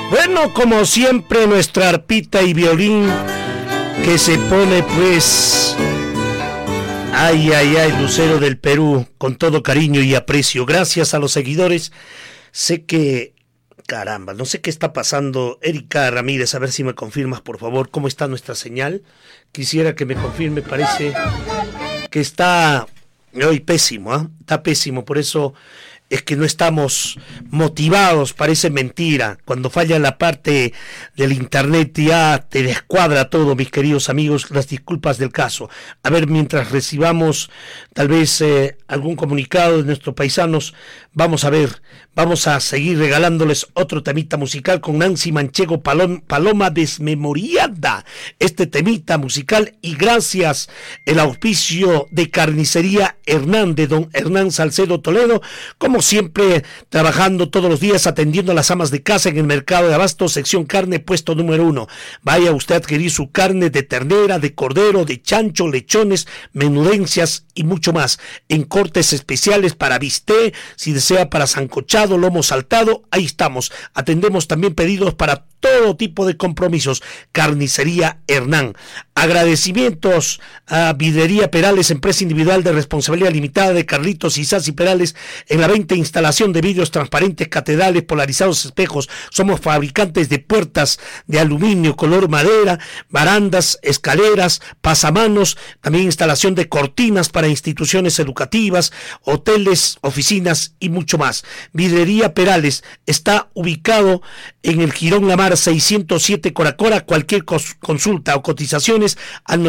Bueno, como siempre, nuestra arpita y violín que se pone pues... Ay, ay, ay, Lucero del Perú, con todo cariño y aprecio. Gracias a los seguidores. Sé que... Caramba, no sé qué está pasando. Erika Ramírez, a ver si me confirmas, por favor, cómo está nuestra señal. Quisiera que me confirme, parece que está hoy pésimo, ¿eh? Está pésimo, por eso es que no estamos motivados, parece mentira. Cuando falla la parte del internet ya te descuadra todo, mis queridos amigos, las disculpas del caso. A ver, mientras recibamos tal vez algún comunicado de nuestros paisanos, vamos a ver, vamos a seguir regalándoles otro temita musical con Nancy Manchego, Paloma Desmemoriada, este temita musical, y gracias el auspicio de Carnicería Hernán, de don Hernán Salcedo Toledo, como siempre trabajando todos los días atendiendo a las amas de casa en el mercado de Abasto, sección carne, puesto número 1. Vaya usted a adquirir su carne de ternera, de cordero, de chancho, lechones, menudencias y mucho más, en cortes especiales para bistec, si desea para sancochado, lomo saltado, ahí estamos. Atendemos también pedidos para todo tipo de compromisos. Carnicería Hernán. Agradecimientos a Vidrería Perales, empresa individual de responsabilidad limitada de Carlitos Isasi Perales, en la venta e instalación de vidrios transparentes, catedrales, polarizados, espejos. Somos fabricantes de puertas de aluminio, color madera, barandas, escaleras, pasamanos, también instalación de cortinas para instituciones educativas, hoteles, oficinas y mucho más. Vidrería Perales está ubicado en el Jirón La Mar 607 Coracora. Cualquier consulta o cotizaciones al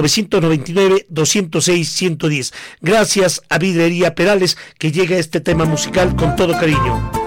999-206-110. Gracias a Vidrería Perales, que llega este tema musical con todo cariño.